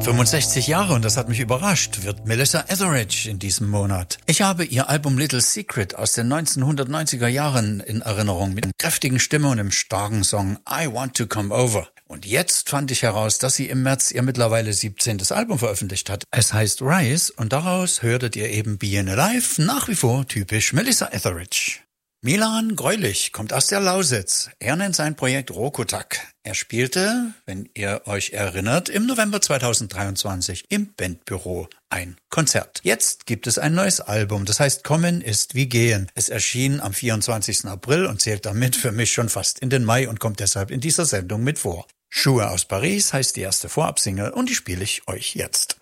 65 Jahre, und das hat mich überrascht, wird Melissa Etheridge in diesem Monat. Ich habe ihr Album Little Secret aus den 1990er Jahren in Erinnerung mit einer kräftigen Stimme und einem starken Song I Want to Come Over. Und jetzt fand ich heraus, dass sie im März ihr mittlerweile 17. Album veröffentlicht hat. Es heißt Rise und daraus hörtet ihr eben Being Alive, nach wie vor typisch Melissa Etheridge. Milan Greulich kommt aus der Lausitz. Er nennt sein Projekt Rokotak. Er spielte, wenn ihr euch erinnert, im November 2023 im Bandbüro ein Konzert. Jetzt gibt es ein neues Album, das heißt Kommen ist wie Gehen. Es erschien am 24. April und zählt damit für mich schon fast in den Mai und kommt deshalb in dieser Sendung mit vor. Schuhe aus Paris heißt die erste Vorabsingle und die spiele ich euch jetzt.